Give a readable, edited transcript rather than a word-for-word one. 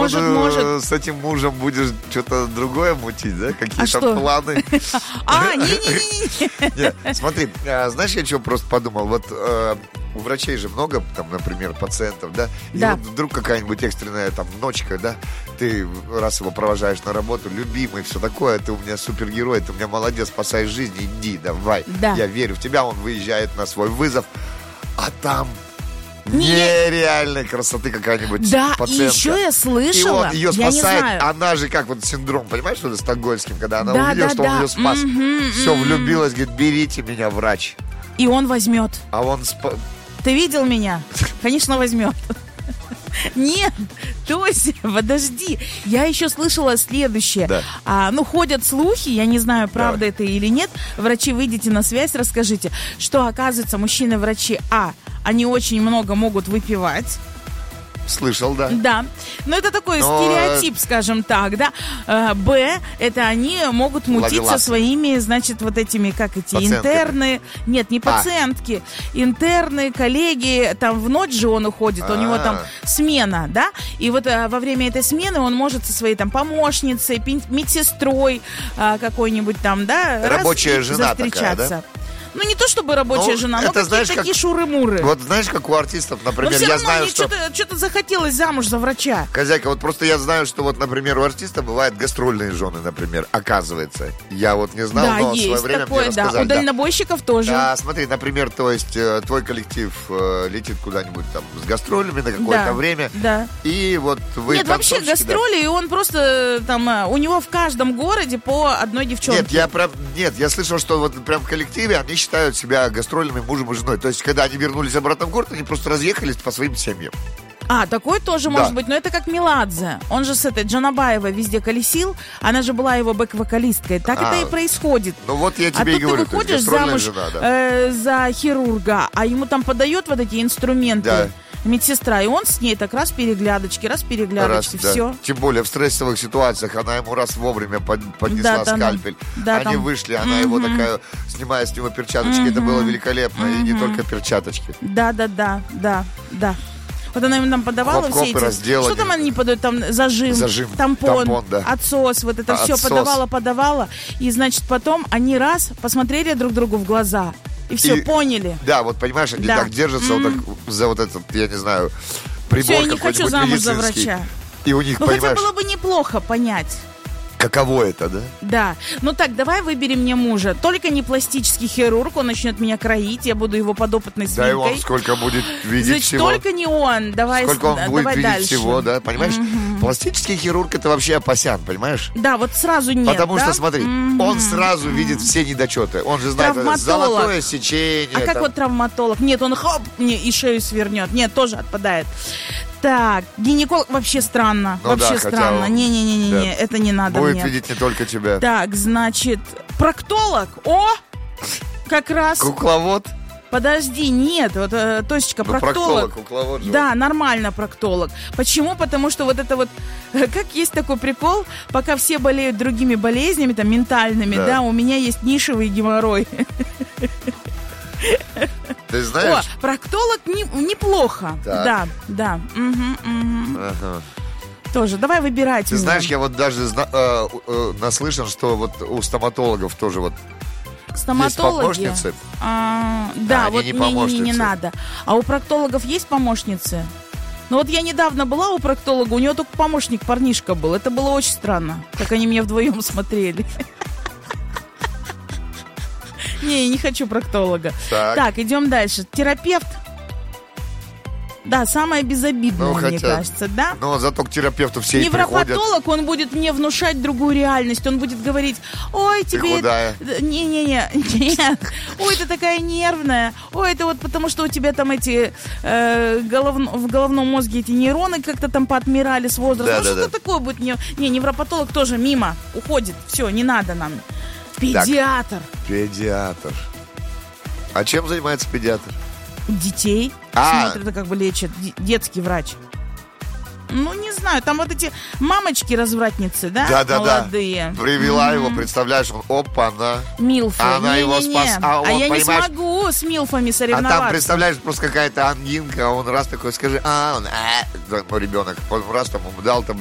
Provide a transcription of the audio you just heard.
может. С этим мужем будешь что-то другое мутить, да? Какие-то что? планы. Не-не-не. Нет, смотри, знаешь, я что просто подумал? Вот у врачей же много, там, например, пациентов, да? И Да. вот вдруг какая-нибудь экстренная там ночка, да? Ты раз его провожаешь на работу, любимый, все такое, ты у меня супергерой, ты у меня молодец, спасаешь жизнь, иди, давай. Да. Я верю в тебя, он выезжает на свой вызов, а там нереальной красоты какая-нибудь Да, и пациентка. еще я И слышала, он ее я не спасает, знаю. она же как вот синдром, понимаешь, что это стокгольмским, когда она Да, увидела, да, что он да. ее спас, все, влюбилась, говорит, берите меня, врач. И он возьмет. А он Ты видел меня? Конечно, возьмет. Нет, Тося, подожди. Я еще слышала следующее. Да. Ходят слухи, я не знаю, правда это или нет. Врачи, выйдите на связь, расскажите, что, оказывается, мужчины-врачи, они очень много могут выпивать. слышал, да. Да, но это такой стереотип, скажем так, да. Б, это они могут мутить со своими, значит, вот этими, как эти, интерны. Нет, не пациентки. Интерны, коллеги, там в ночь же он уходит, у него там смена, да. И вот во время этой смены он может со своей там помощницей, медсестрой какой-нибудь там, да, рабочая жена встречаться. такая, да? Ну, не то чтобы рабочая жена, но какие-то такие шуры-муры. Вот знаешь, как у артистов, например, но все я равно знаю, мне что-то захотелось замуж за врача. Хозяйка, вот просто я знаю, что вот, например, у артиста бывают гастрольные жены, например, оказывается. Я вот не знал, но в свое время такое, мне рассказали. У дальнобойщиков тоже. Да, смотри, например, то есть твой коллектив летит куда-нибудь там с гастролями на какое-то время. Да. И вот вы Нет, вообще гастроли, и он просто там, у него в каждом городе по одной девчонке. Нет, я слышал, что вот прям в коллективе они считают себя гастрольными мужем и женой. То есть, когда они вернулись обратно в город, они просто разъехались по своим семьям. Такой тоже может быть, но это как Меладзе. Он же с этой Джанабаевой везде колесил, она же была его бэк-вокалисткой. Так это и происходит. Ну вот я тебе и говорю, ты выходишь замуж за хирурга, а ему там подает вот эти инструменты. Медсестра, и он с ней так раз переглядочки, все. Тем более в стрессовых ситуациях она ему раз вовремя поднесла скальпель. Они вышли, она его такая, снимая с него перчаточки, это было великолепно, и не только перчаточки. Да. Вот она им там подавала все эти... Что там они подают? Там зажим, тампон, отсос, вот это все подавала. И, значит, потом они раз посмотрели друг другу в глаза. И все, поняли. Да, вот понимаешь, они так держатся вот так, за вот этот, я не знаю, прибор все, я не хочу замуж за врача. И у них, понимаешь... хотя было бы неплохо понять. Каково это, да? Да. Ну так, давай выберем мне мужа. Только не пластический хирург, он начнет меня кроить, я буду его подопытной свинкой. Да, и он сколько будет видеть Значит, всего. только не он. Сколько он будет видеть дальше. всего, да? Понимаешь? Пластический хирург — это вообще опасян, понимаешь? Да, вот сразу нет. Потому что, смотри, он сразу видит все недочеты. Он же знает, это золотое сечение. А как вот травматолог? Нет, он мне и шею свернет. Нет, тоже отпадает. Так, гинеколог вообще странно. Странно. Не-не-не, это не надо будет мне. Видеть не только тебя. Так, значит, проктолог. Как раз. Кукловод. Подожди, нет, вот, Тосечка, проктолог. Кукловод же. Да, нормально проктолог. Почему? Потому что вот это вот, как есть такой прикол, пока все болеют другими болезнями, там, ментальными, да, у меня есть нишевый геморрой. Ты знаешь? Проктолог неплохо. Так. Да. Ага. Тоже, давай выбирать. Ты знаешь, я вот даже наслышан, что вот у стоматологов тоже вот стоматологи. Есть помощницы? Да, вот не надо. А у проктологов есть помощницы? Ну вот я недавно была у проктолога, у него только помощник парнишка был. Это было очень странно, как они меня вдвоем смотрели. Не, я не хочу проктолога. Так, идем дальше. Терапевт. Да, самое безобидное, мне кажется, да? Но зато к терапевту все и приходят. Невропатолог, он будет мне внушать другую реальность. Он будет говорить, ой, тебе... Ты худая. Нет. Ой, ты такая нервная. Ой, это вот потому, что у тебя там эти... в головном мозге эти нейроны как-то там поотмирали с возрастом. Что такое будет? Не, невропатолог тоже мимо уходит. Все, не надо нам. Педиатр. Педиатр. А чем занимается педиатр? Детей. Смотрят, как бы лечат. Детский врач. Ну, не знаю, там вот эти мамочки-развратницы, да? Молодые. Привела его, представляешь, опа-на. Милфы. Она его спас. Я не смогу с милфами соревноваться. А там, представляешь, просто какая-то ангинка, а он раз такой, скажи, ребенок, он раз там ему дал там